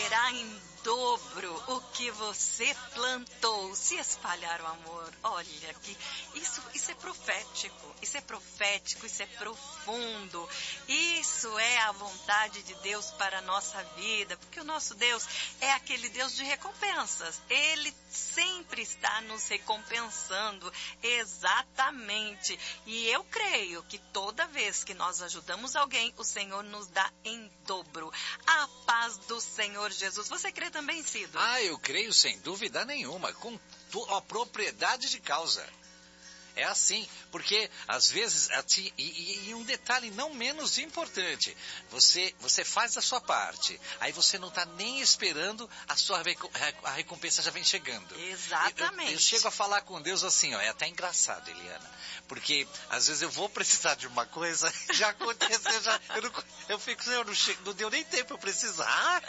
colherá em dobro o que você plantou, se espalhar o amor. Olha que isso é profético, isso é profético, isso é profundo. Isso é a vontade de Deus para a nossa vida, porque o nosso Deus é aquele Deus de recompensas. Ele sempre está nos recompensando, exatamente. E eu creio que toda vez que nós ajudamos alguém, o Senhor nos dá em dobro. A paz do Senhor Jesus. Você crê também, Cido? Eu creio sem dúvida nenhuma, com a propriedade de causa. É assim, porque às vezes, e um detalhe não menos importante, você faz a sua parte, aí você não está nem esperando, a recompensa já vem chegando. Exatamente. Eu chego a falar com Deus assim, é até engraçado, Eliana, porque às vezes eu vou precisar de uma coisa, já aconteceu, eu fico, não deu nem tempo eu precisar.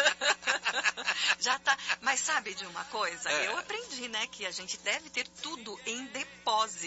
Já tá, mas sabe de uma coisa? Eu aprendi, né, que a gente deve ter tudo em depósito.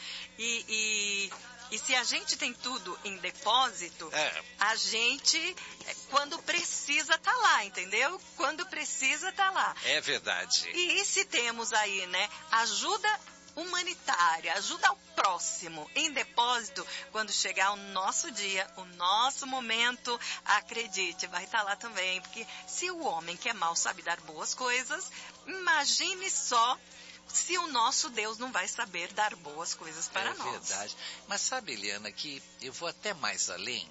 E se a gente tem tudo em depósito, a gente, quando precisa, tá lá, entendeu? Quando precisa, tá lá. É verdade. E se temos aí, né, ajuda humanitária, ajuda ao próximo em depósito, quando chegar o nosso dia, o nosso momento, acredite, vai estar lá também, porque se o homem que é mau sabe dar boas coisas, imagine só se o nosso Deus não vai saber dar boas coisas para nós. É verdade. Mas sabe, Eliana, que eu vou até mais além,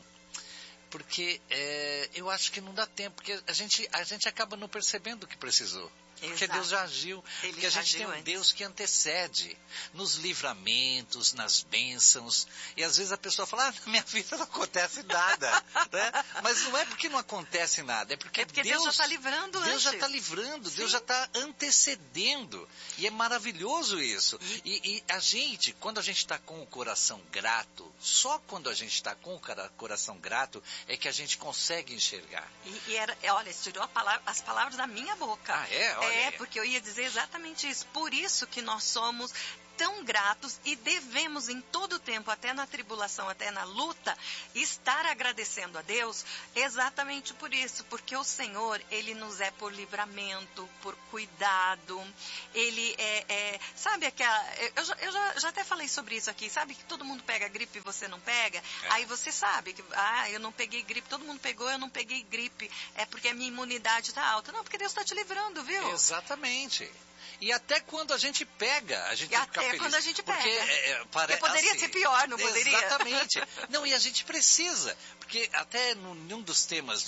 porque eu acho que não dá tempo, porque a gente acaba não percebendo o que precisou. Porque Deus já agiu, porque a gente tem um Deus que antecede nos livramentos, nas bênçãos, e às vezes a pessoa fala, na minha vida não acontece nada, né? Mas não é porque não acontece nada, é porque Deus já está livrando antes. Deus já está livrando, sim. Deus já está antecedendo, e é maravilhoso isso. E a gente, quando a gente está com o coração grato, só quando a gente está com o coração grato, é que a gente consegue enxergar. Olha, você tirou as palavras da minha boca. Porque eu ia dizer exatamente isso. Por isso que nós somos tão gratos e devemos em todo o tempo, até na tribulação, até na luta, estar agradecendo a Deus exatamente por isso, porque o Senhor, Ele nos é por livramento, por cuidado, Ele sabe aquela, eu já até falei sobre isso aqui, sabe que todo mundo pega gripe e você não pega? Aí você sabe que, eu não peguei gripe, todo mundo pegou, eu não peguei gripe, é porque a minha imunidade está alta. Não, porque Deus está te livrando, viu? Exatamente. E até quando a gente pega, a gente fica feliz. Quando a gente pega. Porque poderia ser pior, não poderia? Exatamente. Não, e a gente precisa. Porque até num dos temas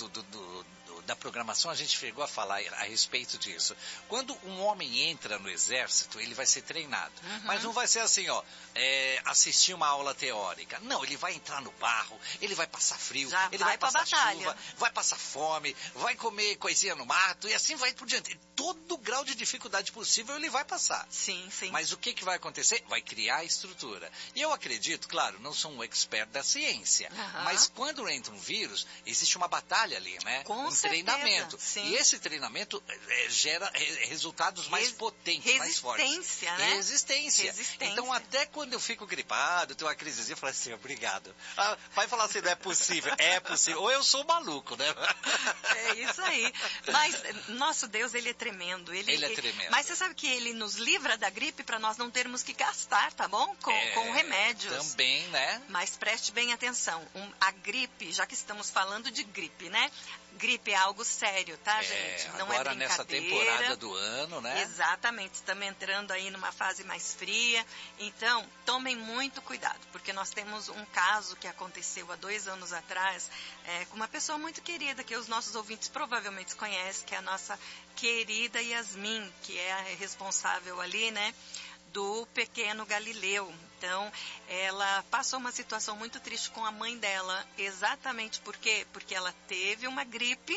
da programação a gente chegou a falar a respeito disso. Quando um homem entra no exército, ele vai ser treinado. Uhum. Mas não vai ser assim, assistir uma aula teórica. Não, ele vai entrar no barro, ele vai passar frio, ele vai passar chuva, vai passar fome, vai comer coisinha no mato e assim vai por diante. Todo grau de dificuldade possível ele vai passar. Sim, sim. Mas o que vai acontecer? Vai criar a estrutura. E eu acredito, claro, não sou um expert da ciência, mas quando entra um vírus, existe uma batalha ali, né? Com certeza. Treinamento. Sim. E esse treinamento gera resultados mais potentes, mais fortes. Resistência, né? Resistência. Então, até quando eu fico gripado, tenho uma crisezinha, eu falo assim, obrigado. Vai falar assim, não é possível. É possível. Ou eu sou maluco, né? É isso aí. Mas, nosso Deus, Ele é tremendo. Ele é tremendo. Mas você sabe que Ele nos livra da gripe para nós não termos que gastar, tá bom? Com remédios. Também, né? Mas preste bem atenção. A gripe, já que estamos falando de gripe, né? Gripe é algo sério, tá, gente? Não agora é brincadeira. Nessa temporada do ano, né? Exatamente, estamos entrando aí numa fase mais fria. Então, tomem muito cuidado, porque nós temos um caso que aconteceu há 2 anos atrás, com uma pessoa muito querida, que os nossos ouvintes provavelmente conhecem, que é a nossa querida Yasmin, que é a responsável ali, né? Do pequeno Galileu. Então, ela passou uma situação muito triste com a mãe dela. Exatamente por quê? Porque ela teve uma gripe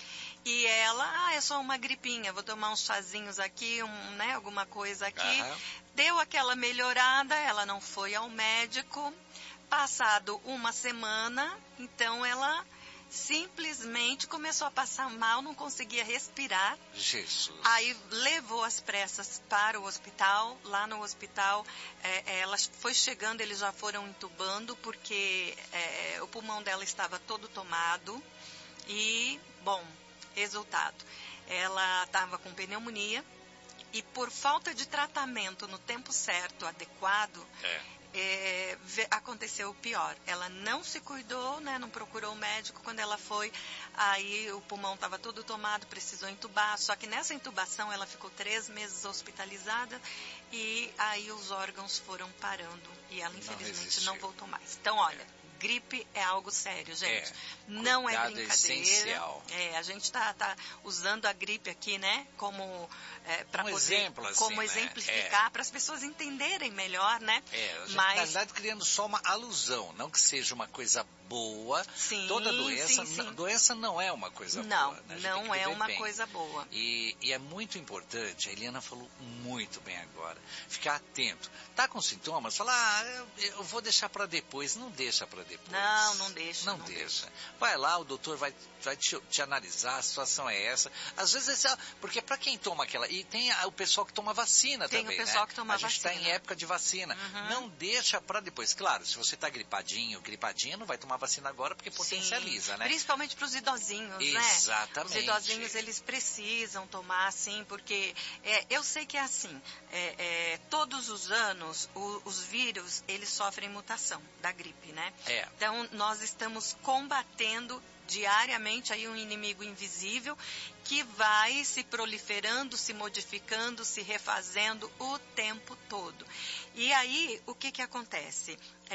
e ela, é só uma gripinha, vou tomar uns chazinhos aqui, alguma coisa aqui. Deu aquela melhorada, ela não foi ao médico. Passado uma semana, então ela simplesmente começou a passar mal, não conseguia respirar. Jesus. Aí levou às pressas para o hospital. Lá no hospital, ela foi chegando, eles já foram entubando, porque o pulmão dela estava todo tomado. E, bom, Resultado, ela estava com pneumonia e por falta de tratamento no tempo certo, adequado, aconteceu o pior. Ela não se cuidou, né, não procurou o médico. Quando ela foi, aí o pulmão estava todo tomado, precisou entubar. Só que nessa intubação ela ficou 3 meses hospitalizada e aí os órgãos foram parando e ela infelizmente não voltou mais. Então, olha, gripe é algo sério, gente. Não é brincadeira. Essencial. A gente tá usando a gripe aqui, né, como para poder exemplo, assim, como exemplificar para as pessoas entenderem melhor, né? A gente, na verdade, criando só uma alusão, não que seja uma coisa boa. Sim, toda doença, sim. Doença não é uma coisa não, boa. Né? Não é uma coisa boa. E é muito importante, a Eliana falou muito bem agora, ficar atento. Tá com sintomas? Fala, eu vou deixar para depois. Não deixa para depois. Não deixa. Não deixa. Vai lá, o doutor vai te analisar, a situação é essa. Às vezes, porque para quem toma aquela... E tem o pessoal que toma vacina também, né? Tem o pessoal que toma vacina. A gente está em época de vacina. Não deixa para depois. Claro, se você está gripadinha, não vai tomar vacina agora porque potencializa, né? Principalmente para os idosinhos, né? Exatamente. Os idosinhos, eles precisam tomar, sim, porque eu sei que é assim, todos os anos os vírus, eles sofrem mutação da gripe, né? Então, nós estamos combatendo diariamente aí um inimigo invisível que vai se proliferando, se modificando, se refazendo o tempo todo. E aí, o que acontece?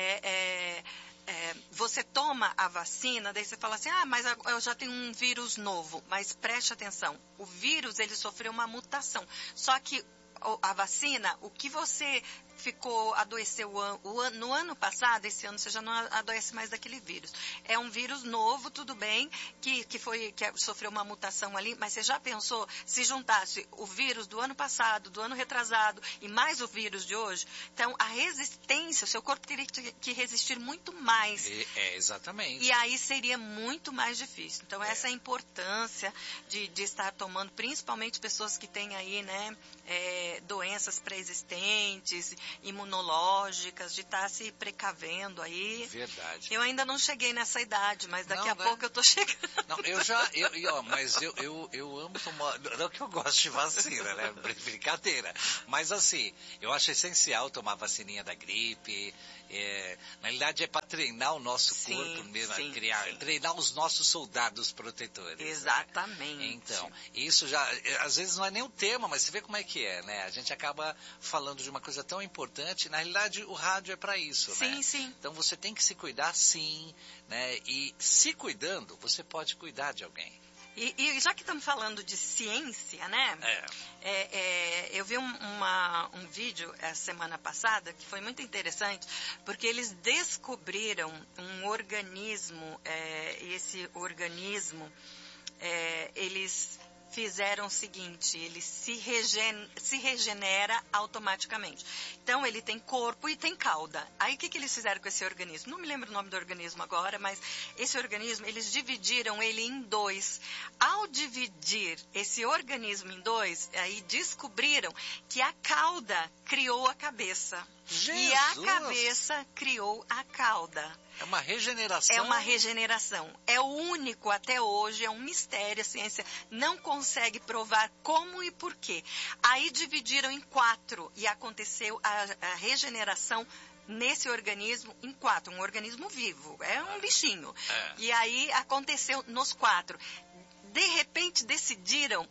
Você toma a vacina, daí você fala assim, mas eu já tenho um vírus novo. Mas preste atenção, o vírus, ele sofreu uma mutação. Só que a vacina, o que você adoeceu no ano passado, esse ano você já não adoece mais daquele vírus. É um vírus novo, tudo bem, que sofreu uma mutação ali, mas você já pensou, se juntasse o vírus do ano passado, do ano retrasado, e mais o vírus de hoje? Então, a resistência, o seu corpo teria que resistir muito mais. Exatamente. E aí seria muito mais difícil. Então, essa é a importância de estar tomando, principalmente pessoas que têm aí, né, doenças pré-existentes, imunológicas, de estar se precavendo aí. Verdade. Eu ainda não cheguei nessa idade, mas daqui a pouco eu tô chegando. Não, mas eu amo tomar, não que eu gosto de vacina, né? Brincadeira. Mas assim, eu acho essencial tomar a vacininha da gripe. Na realidade é para treinar o nosso corpo mesmo, treinar os nossos soldados protetores. Exatamente. Né? Então, isso já, às vezes não é nem o tema, mas você vê como é que é, né? A gente acaba falando de uma coisa tão importante, na realidade o rádio é para isso, né? Sim. Então você tem que se cuidar sim, né? E se cuidando, você pode cuidar de alguém. E já que estamos falando de ciência, né? Eu vi um vídeo semana passada que foi muito interessante, porque eles descobriram um organismo, e esse organismo, eles fizeram o seguinte, ele se regenera automaticamente. Então, ele tem corpo e tem cauda. Aí, o que eles fizeram com esse organismo? Não me lembro o nome do organismo agora, mas esse organismo, eles dividiram ele em 2. Ao dividir esse organismo em 2, aí descobriram que a cauda criou a cabeça. Jesus. E a cabeça criou a cauda. É uma regeneração. É uma regeneração. É o único até hoje, é um mistério, a ciência não consegue provar como e por quê. Aí dividiram em 4 e aconteceu a regeneração nesse organismo em 4, um organismo vivo, é um bichinho. E aí aconteceu nos 4. De repente decidiram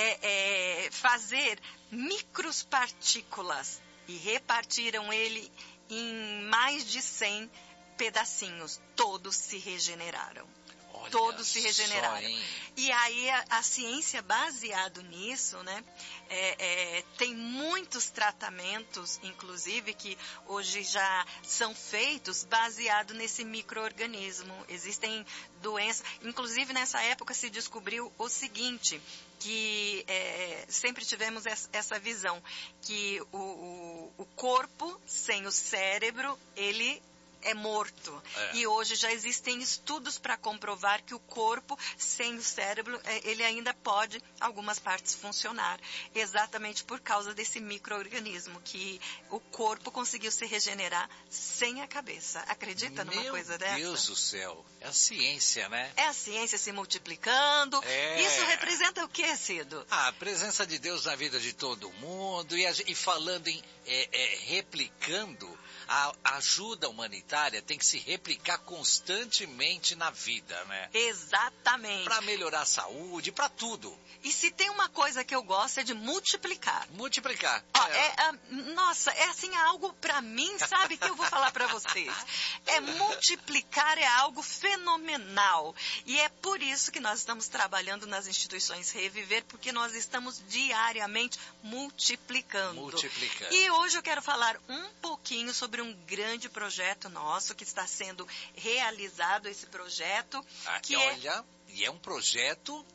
fazer micropartículas e repartiram ele em mais de 100 pedacinhos. Todos se regeneraram. Olha, todos se regeneraram. Só, e aí a ciência, baseado nisso, né, tem muitos tratamentos, inclusive, que hoje já são feitos baseado nesse micro-organismo. Existem doenças, inclusive nessa época se descobriu o seguinte, que sempre tivemos essa visão, que o corpo sem o cérebro, ele é morto. E hoje já existem estudos para comprovar que o corpo, sem o cérebro, ele ainda pode, algumas partes, funcionar. Exatamente por causa desse micro-organismo, que o corpo conseguiu se regenerar sem a cabeça. Acredita numa coisa dessa? Meu Deus do céu. É a ciência, né? É a ciência se multiplicando. Isso representa representa o que, Cido? A presença de Deus na vida de todo mundo e falando em replicando, a ajuda humanitária tem que se replicar constantemente na vida, né? Exatamente. Para melhorar a saúde, para tudo. E se tem uma coisa que eu gosto é de multiplicar. Multiplicar. Nossa, é assim algo para mim, sabe, que eu vou falar para vocês. Multiplicar é algo fenomenal. E é por isso que nós estamos trabalhando nas instituições Reviver, porque nós estamos diariamente multiplicando. E hoje eu quero falar um pouquinho sobre um grande projeto nosso que está sendo realizado, esse projeto. E é um projeto,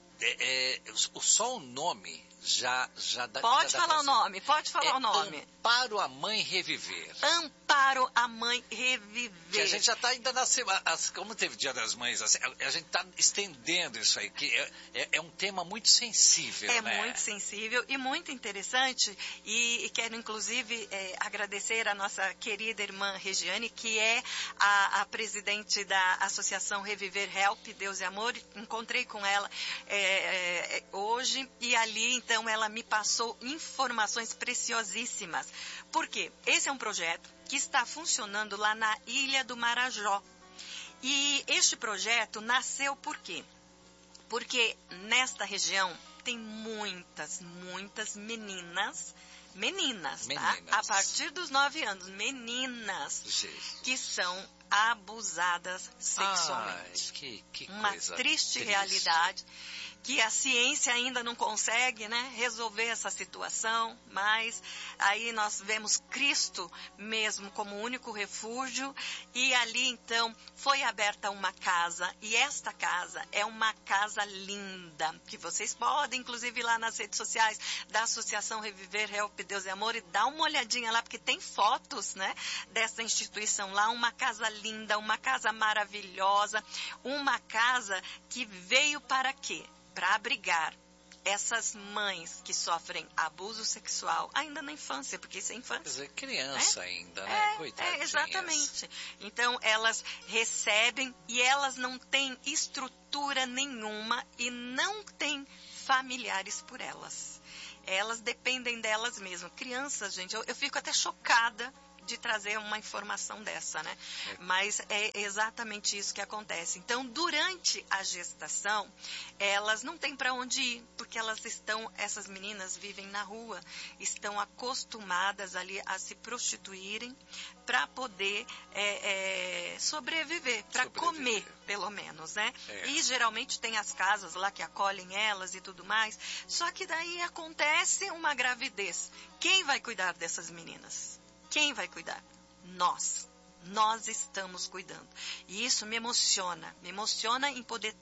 só o nome já dá... Pode falar o nome. Amparo a Mãe Reviver. Amparo a Mãe Reviver. Que a gente já está ainda na semana, como teve Dia das Mães, assim, a gente está estendendo isso aí, que é um tema muito sensível, né? É muito sensível e muito interessante, e quero inclusive agradecer a nossa querida irmã Regiane, que é a presidente da Associação Reviver Help, Deus e Amor. Encontrei com ela hoje, e ali então ela me passou informações preciosíssimas. Por quê? Esse é um projeto que está funcionando lá na Ilha do Marajó. E este projeto nasceu por quê? Porque nesta região tem muitas meninas, tá? A partir dos 9 anos, meninas que são abusadas sexualmente. Que uma coisa triste realidade, que a ciência ainda não consegue, né, resolver essa situação, mas aí nós vemos Cristo mesmo como único refúgio, e ali então foi aberta uma casa, e esta casa é uma casa linda, que vocês podem inclusive ir lá nas redes sociais da Associação Reviver Help, Deus e Amor, e dar uma olhadinha lá, porque tem fotos, né, dessa instituição lá. Uma casa linda, uma casa maravilhosa, uma casa que veio para quê? Para abrigar essas mães que sofrem abuso sexual ainda na infância, porque isso é infância. Quer dizer, criança ainda, né? Coitadinhas. Exatamente. Então, elas recebem e elas não têm estrutura nenhuma e não têm familiares por elas. Elas dependem delas mesmas. Crianças, gente, eu fico até chocada de trazer uma informação dessa, né? Mas é exatamente isso que acontece. Então, durante a gestação, elas não têm para onde ir, porque essas meninas vivem na rua, estão acostumadas ali a se prostituírem para poder sobreviver, para comer, pelo menos, né? E geralmente tem as casas lá que acolhem elas e tudo mais. Só que daí acontece uma gravidez. Quem vai cuidar dessas meninas? Quem vai cuidar? Nós estamos cuidando. E isso me emociona em poder